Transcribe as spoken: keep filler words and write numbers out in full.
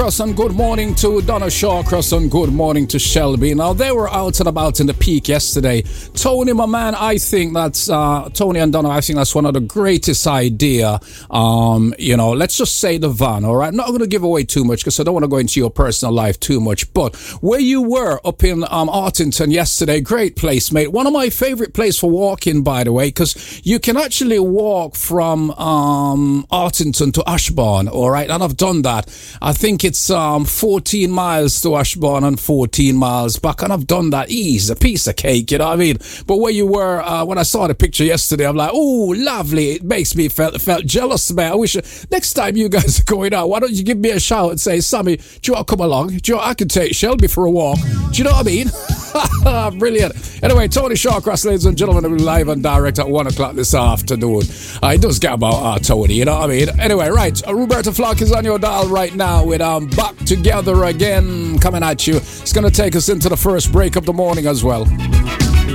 Cross and good morning to Donna Shaw. Cross and good morning to Shelby. Now, they were out and about in the peak yesterday. Tony, my man, I think that's, uh, Tony and Donna, I think that's one of the greatest idea. Um, you know, let's just say the van, all right? I'm not going to give away too much because I don't want to go into your personal life too much. But where you were up in um, Artington yesterday, great place, mate. One of my favorite places for walking, by the way, because you can actually walk from um, Artington to Ashbourne, all right? And I've done that. I think it's um, fourteen miles to Ashbourne and fourteen miles back, and I've done that easy, a piece of cake, you know what I mean? But where you were, uh, when I saw the picture yesterday, I'm like, oh, lovely. It makes me felt felt jealous, man. I wish uh, next time you guys are going out, why don't you give me a shout and say, Sammy, do you want to come along? Do you want, I can take Shelby for a walk. Do you know what I mean? Brilliant. Anyway, Tony Shawcross, ladies and gentlemen, will be live and direct at one o'clock this afternoon. Uh, it does get about uh, Tony, you know what I mean? Anyway, right, uh, Roberta Flack is on your dial right now with um, Back Together Again coming at you. It's going to take us into the first break of the morning as well.